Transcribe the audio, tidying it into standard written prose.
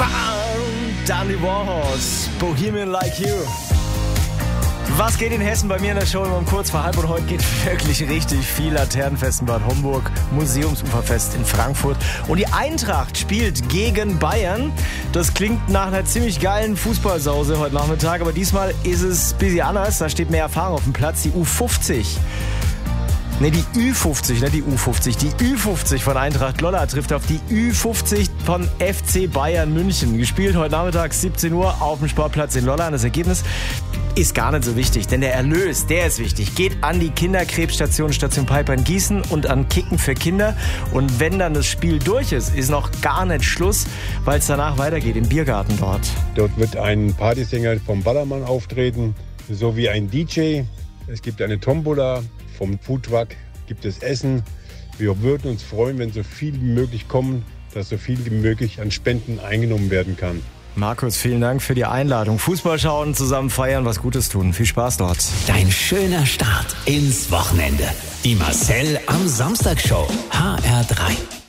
Bam! Danny Warhorse, Bohemian Like You. Was geht in Hessen bei mir in der Show immer um kurz vor halb und heute geht wirklich richtig viel. Laternenfest in Bad Homburg, Museumsuferfest in Frankfurt und die Eintracht spielt gegen Bayern. Das klingt nach einer ziemlich geilen Fußballsause heute Nachmittag, aber diesmal ist es ein bisschen anders. Da steht mehr Erfahrung auf dem Platz, die U50. Ne, die Ü50, nicht die U50. Die Ü50 von Eintracht Lolla trifft auf die Ü50 von FC Bayern München. Gespielt heute Nachmittag 17 Uhr auf dem Sportplatz in Lolla. Und das Ergebnis ist gar nicht so wichtig, denn der Erlös, der ist wichtig. Geht an die Kinderkrebsstation Station Piper in Gießen und an Kicken für Kinder. Und wenn dann das Spiel durch ist, ist noch gar nicht Schluss, weil es danach weitergeht im Biergarten dort. Dort wird ein Partysänger vom Ballermann auftreten, sowie ein DJ. Es gibt eine Tombola. Vom Foodtruck gibt es Essen. Wir würden uns freuen, wenn so viel wie möglich kommen, dass so viel wie möglich an Spenden eingenommen werden kann. Markus, vielen Dank für die Einladung. Fußball schauen, zusammen feiern, was Gutes tun. Viel Spaß dort. Dein schöner Start ins Wochenende. Die Marcel am Samstag Show. HR3.